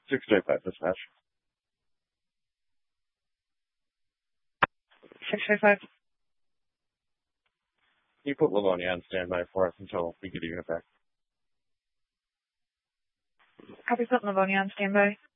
655 dispatch. 655. You put Livonia on standby for us until we get a unit back. Copy, put Livonia on standby.